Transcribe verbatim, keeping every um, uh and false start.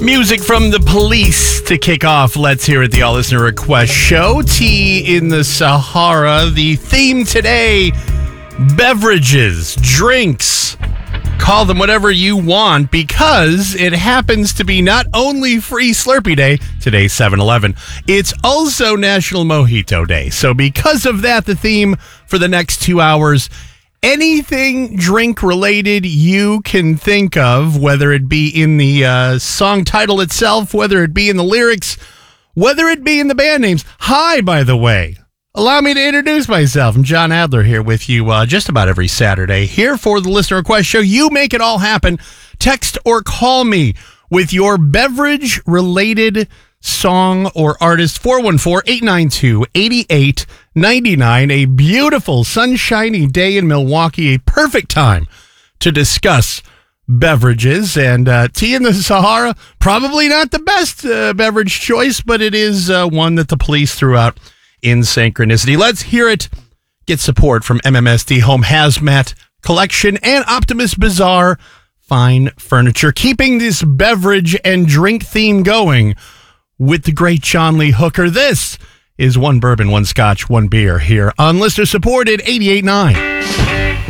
Music from The Police to kick off Let's Hear It, the all-listener request show. Tea in the Sahara. The theme today, beverages, drinks. Call them whatever you want because it happens to be not only Free Slurpee Day, today's seven eleven, it's also National Mojito Day. So because of that, the theme for the next two hours, anything drink-related you can think of, whether it be in the uh, song title itself, whether it be in the lyrics, whether it be in the band names. Hi, by the way. Allow me to introduce myself. I'm John Adler here with you uh, just about every Saturday here for the Listener Request Show. You make it all happen. Text or call me with your beverage-related song or artist, four one four, eight nine two, eight eight nine nine. A beautiful, sunshiny day in Milwaukee. A perfect time to discuss beverages. And uh, tea in the Sahara, probably not the best uh, beverage choice, but it is uh, one that the police threw out in synchronicity. Let's hear it. Get support from M M S D Home Hazmat Collection and Optimus Bazaar Fine Furniture, keeping this beverage and drink theme going with the great John Lee Hooker. This is One Bourbon, One Scotch, One Beer here on listener supported eighty-eight point nine.